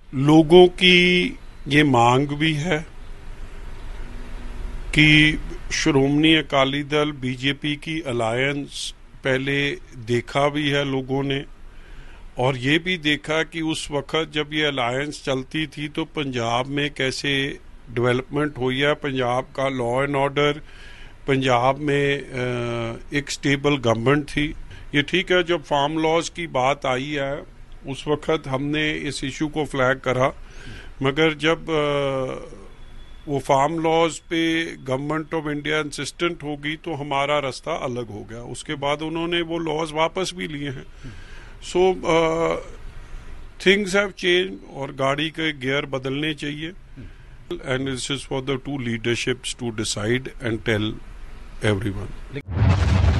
लोगों की ये मांग भी है कि श्रोमणी अकाली दल बीजेपी की अलायंस पहले देखा भी है लोगों ने, और ये भी देखा कि उस वक्त जब ये अलायंस चलती थी तो पंजाब में कैसे डेवलपमेंट हुई है, पंजाब का लॉ एंड ऑर्डर, पंजाब में एक स्टेबल गवर्नमेंट थी। ये ठीक है, जब फार्म लॉज की बात आई है उस वक्त हमने इस इशू को फ्लैग करा, मगर जब वो फार्म लॉज पे गवर्नमेंट ऑफ इंडिया इंसिस्टेंट होगी तो हमारा रास्ता अलग हो गया। उसके बाद उन्होंने वो लॉज वापस भी लिए हैं। सो थिंग्स हैव चेंज और गाड़ी के गियर बदलने चाहिए, and this is for the two leaderships to decide and tell everyone.